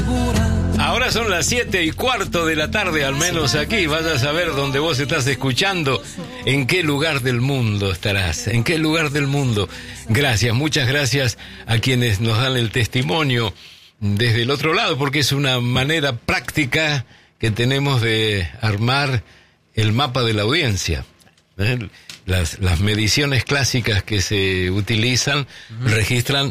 Ahora son las 7:15 de la tarde, al menos aquí. Vaya a saber dónde vos estás escuchando, en qué lugar del mundo estarás, en qué lugar del mundo. Gracias, muchas gracias a quienes nos dan el testimonio desde el otro lado, porque es una manera práctica que tenemos de armar el mapa de la audiencia. Las mediciones clásicas que se utilizan registran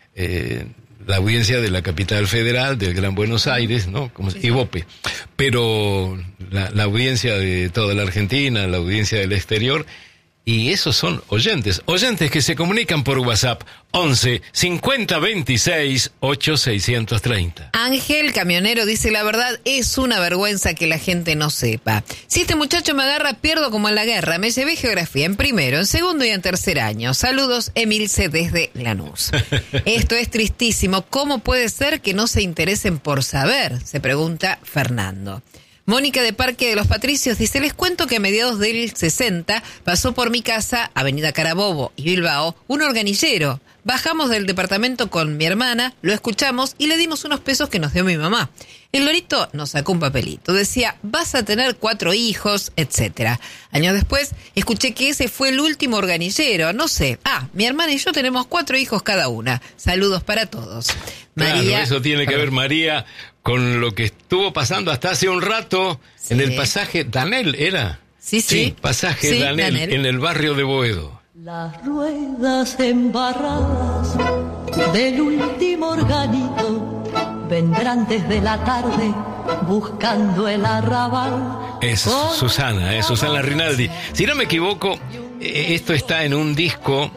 la audiencia de la capital federal, del Gran Buenos Aires, ¿no? Como Ibope. Pero la audiencia de toda la Argentina, la audiencia del exterior, y esos son oyentes que se comunican por WhatsApp 11 50 26 8 630. Ángel, camionero, dice: la verdad es una vergüenza que la gente no sepa. Si este muchacho me agarra, pierdo como en la guerra. Me llevé geografía en primero, en segundo y en tercer año. Saludos, Emilce desde Lanús. Esto es tristísimo. ¿Cómo puede ser que no se interesen por saber?, se pregunta Fernando. Mónica de Parque de los Patricios dice: les cuento que a mediados del 60 pasó por mi casa, Avenida Carabobo y Bilbao, un organillero. Bajamos del departamento con mi hermana, lo escuchamos y le dimos unos pesos que nos dio mi mamá. El lorito nos sacó un papelito, decía: vas a tener 4 hijos, etcétera. Años después escuché que ese fue el último organillero, no sé. Mi hermana y yo tenemos 4 hijos cada una. Saludos para todos. María, claro, eso tiene que ver, María, con lo que estuvo pasando hasta hace un rato en el pasaje Danel, ¿era? Sí, pasaje Danel, en el barrio de Boedo. Las ruedas embarradas del último organito vendrán desde la tarde buscando el arrabal. Es Susana Rinaldi. Si no me equivoco, esto está en un disco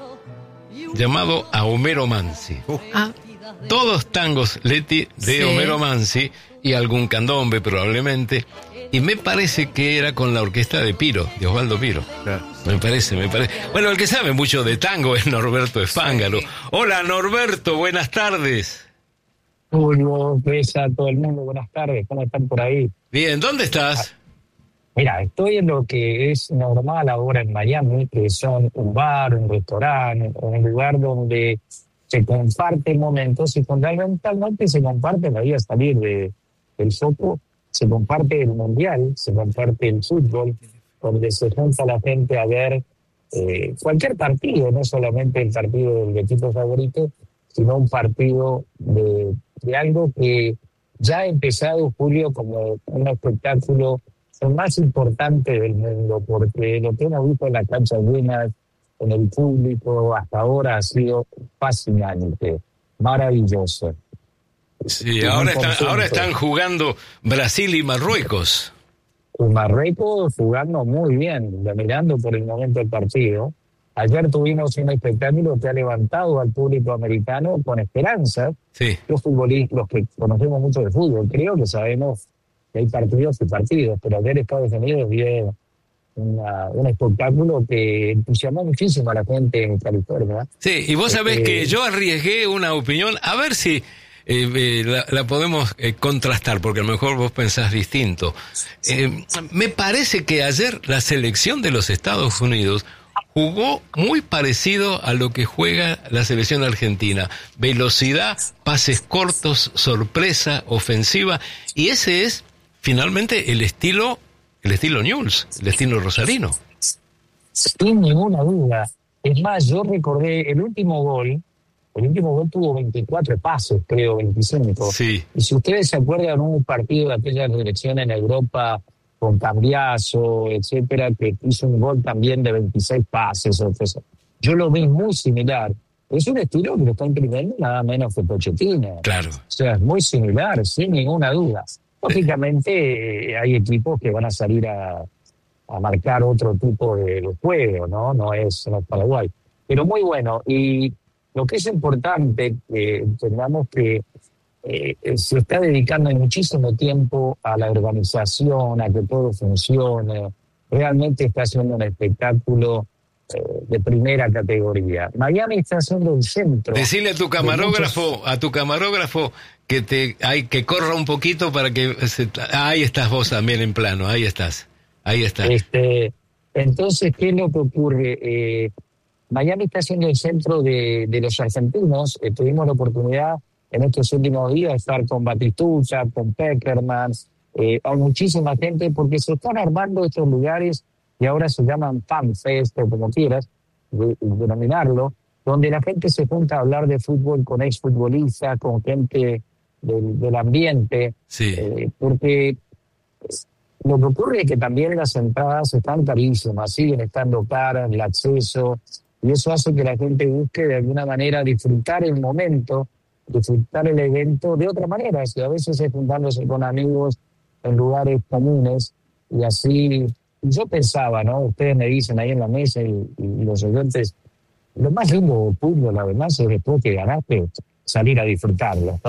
llamado A Homero Mansi. Todos tangos, Leti, de Homero Mansi, y algún candombe probablemente. Y me parece que era con la orquesta de Piro, de Osvaldo Piro. Claro. Me parece. Bueno, el que sabe mucho de tango es Norberto Esfángalo. Hola, Norberto, buenas tardes. Julio, Besa, a todo el mundo, buenas tardes. ¿Cómo están por ahí? Bien, ¿dónde estás? Mira, estoy en lo que es normal ahora en Miami, que son un bar, un restaurante, un lugar donde se comparten momentos y fundamentalmente se comparte la vida salir del foco. Se comparte el mundial, se comparte el fútbol, donde se junta la gente a ver cualquier partido, no solamente el partido del equipo favorito, sino un partido de algo que ya ha empezado, Julio, como un espectáculo el más importante del mundo, porque lo que hemos visto en las canchas llenas, en el público, hasta ahora ha sido fascinante, maravilloso. Sí, ahora están jugando Brasil y Marruecos. Marruecos jugando muy bien, dominando por el momento el partido. Ayer tuvimos un espectáculo que ha levantado al público americano con esperanza. Sí. Los futbolistas, los que conocemos mucho de fútbol, creo que sabemos que hay partidos y partidos, pero ayer Estados Unidos dio un espectáculo que entusiasmó muchísimo a la gente en California. Sí, y vos sabés que yo arriesgué una opinión, a ver si la podemos contrastar, porque a lo mejor vos pensás distinto. Me parece que ayer la selección de los Estados Unidos jugó muy parecido a lo que juega la selección argentina. Velocidad, pases cortos, sorpresa, ofensiva, y ese es finalmente el estilo Newell's, el estilo rosarino. Sin ninguna duda. Es más, yo recordé el último gol tuvo 24 pases, creo, 25. Sí. Y si ustedes se acuerdan, un partido de aquella selección en Europa con Cambiaso, etcétera, que hizo un gol también de 26 pases. Yo lo vi muy similar. Es un estilo que lo está imprimiendo nada menos que Pochettino. Claro. O sea, es muy similar, sin ninguna duda. Lógicamente hay equipos que van a salir a marcar otro tipo de juego, ¿no? No es Paraguay. Pero muy bueno. Y lo que es importante, entendamos que se está dedicando muchísimo tiempo a la organización, a que todo funcione. Realmente está haciendo un espectáculo de primera categoría. Miami está haciendo el centro. Decirle a tu camarógrafo que corra un poquito para que ahí estás vos también en plano, ahí estás. Entonces, ¿qué es lo que ocurre? Miami está siendo el centro de los argentinos. Tuvimos la oportunidad en estos últimos días estar con Batistuta, con Peckerman, hay muchísima gente, porque se están armando estos lugares que ahora se llaman fan fest, o como quieras denominarlo, donde la gente se junta a hablar de fútbol con exfutbolistas, con gente del ambiente, Sí. Porque lo que ocurre es que también las entradas están carísimas, siguen estando caras, el acceso, y eso hace que la gente busque de alguna manera disfrutar el momento, disfrutar el evento de otra manera, si a veces es juntándose con amigos en lugares comunes, y así, yo pensaba, ¿no? Ustedes me dicen ahí en la mesa y los oyentes, lo más lindo del fútbol, la verdad, es después que ganaste, salir a disfrutarlo.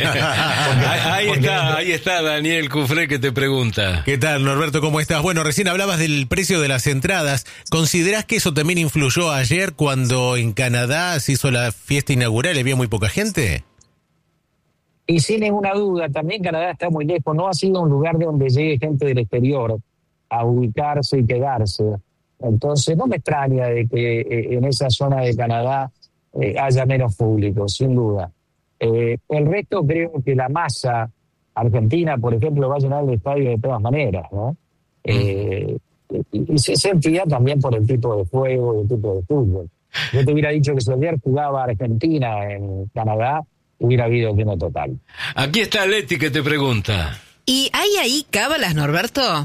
Ahí está Daniel Cufré que te pregunta. ¿Qué tal, Norberto? ¿Cómo estás? Bueno, recién hablabas del precio de las entradas. ¿Considerás que eso también influyó ayer cuando en Canadá se hizo la fiesta inaugural y había muy poca gente? Y sin ninguna duda, también Canadá está muy lejos, no ha sido un lugar de donde llegue gente del exterior a ubicarse y quedarse. Entonces no me extraña de que en esa zona de Canadá haya menos público, sin duda. El resto, creo que la masa argentina, por ejemplo, va a llenar el estadio de todas maneras, ¿no? Y se sentía también por el tipo de juego, el tipo de fútbol. Yo te hubiera dicho que si ayer jugaba Argentina en Canadá, hubiera habido lleno total. Aquí está Leti que te pregunta. ¿Y hay ahí cábalas, Norberto?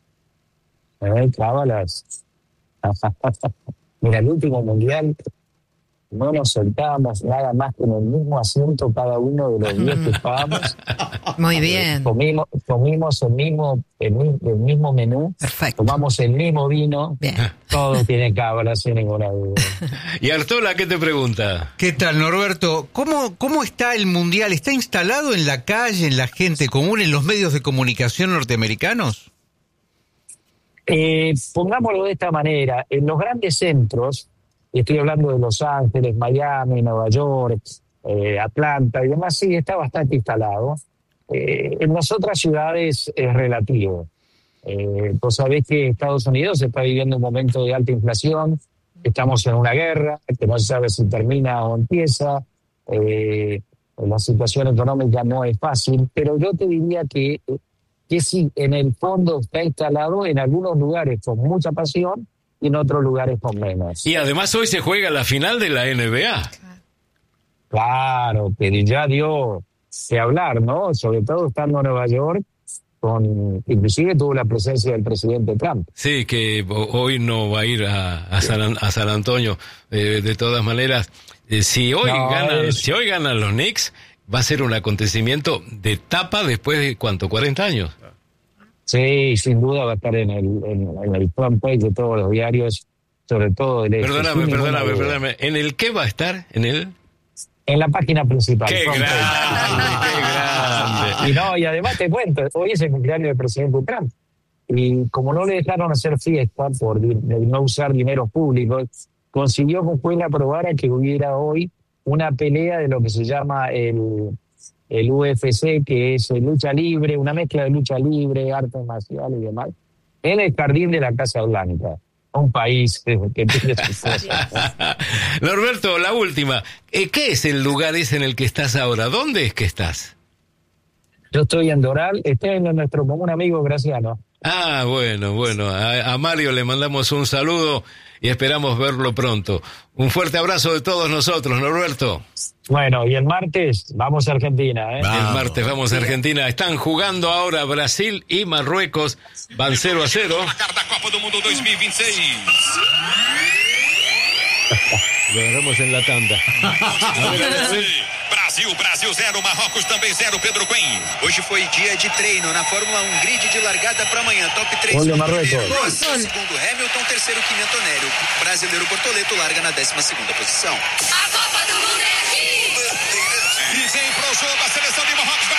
Cábalas. Mira, el último mundial no nos sentábamos nada más que en el mismo asiento cada uno de los 10 que estábamos. Muy bien. Comimos el mismo menú. Perfecto. Tomamos el mismo vino. Bien. Todo tiene cábalas, sin ninguna duda. Y Artola, ¿qué te pregunta? ¿Qué tal, Norberto? ¿Cómo está el Mundial? ¿Está instalado en la calle, en la gente común, en los medios de comunicación norteamericanos? Pongámoslo de esta manera. En los grandes centros, y estoy hablando de Los Ángeles, Miami, Nueva York, Atlanta y demás, sí, está bastante instalado. En las otras ciudades es relativo. Vos sabés que Estados Unidos está viviendo un momento de alta inflación, estamos en una guerra, que no se sabe si termina o empieza, la situación económica no es fácil, pero yo te diría que sí, en el fondo está instalado en algunos lugares con mucha pasión y en otros lugares con menos. Y además hoy se juega la final de la NBA. Claro, que ya dio que hablar, ¿no? Sobre todo estando en Nueva York, inclusive tuvo la presencia del presidente Trump. Sí, que hoy no va a ir a San Antonio. De todas maneras, si hoy ganan los Knicks, va a ser un acontecimiento de tapa después de, ¿cuánto? 40 años. Sí, sin duda va a estar en el front page de todos los diarios, sobre todo del este. Perdóname. ¿En el qué va a estar? En la página principal. ¡Qué grande! Y además te cuento, hoy es el cumpleaños del presidente Trump. Y como no le dejaron hacer fiesta por no usar dineros públicos, consiguió que fue aprobara que hubiera hoy una pelea de lo que se llama el UFC, que es lucha libre, una mezcla de lucha libre, artes marciales y demás, en el jardín de la Casa Blanca. Un país que tiene sus cosas. Norberto, la última. ¿Qué es el lugar ese en el que estás ahora? ¿Dónde es que estás? Yo estoy en Doral, estoy en nuestro común amigo Graciano. Ah, bueno. A Mario le mandamos un saludo y esperamos verlo pronto. Un fuerte abrazo de todos nosotros, Norberto. Bueno, y el martes vamos a Argentina, ¿eh? El martes vamos a Argentina. Están jugando ahora Brasil y Marruecos. Van 0-0. Lo agarramos en la tanda. A ver. Brasil 0, Marrocos também 0, Pedro Quen. Hoje foi dia de treino na Fórmula 1, grid de largada para amanhã, top 3. Olha, Marrocos. Segundo Hamilton, terceiro Quinto Nery. O brasileiro Bortoleto larga na 12ª posição. A Copa do Mundo é aqui! E vem pro jogo a seleção de Marrocos.